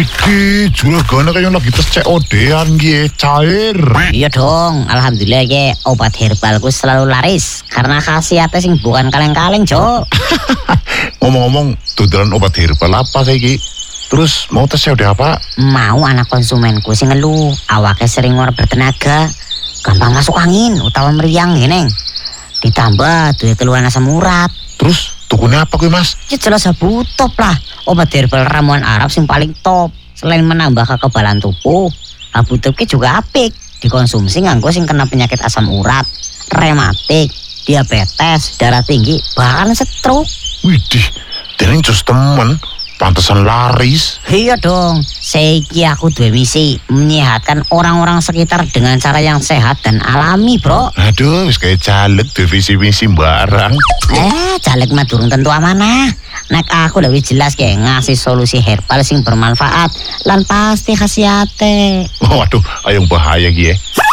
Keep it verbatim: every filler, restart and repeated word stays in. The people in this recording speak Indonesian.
Widih, juragane kayak lagi tes C O D-an nggih, cair. Iya dong, alhamdulillah ya obat herbalku selalu laris karena khasiatnya sing bukan kaleng-kaleng, Cok. Ngomong-ngomong, dodolan obat herbal apa kayak gini? Terus mau tes C O D apa? Mau anak konsumenku sing ngeluh, awake sering ora bertenaga, gampang masuk angin utawa meriang gini. Ditambah duwe keluhan asam urat. Terus tukunya apa kuwi, Mas? Ya jelas Abu Top lah, obat herbal ramuan Arab sing paling top. Selain menambah kekebalan tubuh, Abu Top ki juga apik dikonsumsi nganggo sing kena penyakit asam urat, rematik, diabetes, darah tinggi, bahkan stroke. Widih, dening jos temen, pantesan laris. Iya dong, saiki aku duwe misi menyehatkan orang-orang sekitar dengan cara yang sehat dan alami, bro. Aduh, wis kayak caleg divisi-visi barang. Eh, caleg mah durung tentu amanah. Nek aku lebih jelas kayak ngasih solusi herbal sing bermanfaat lan pasti khasiate. Waduh, ayo bahaya gitu ya.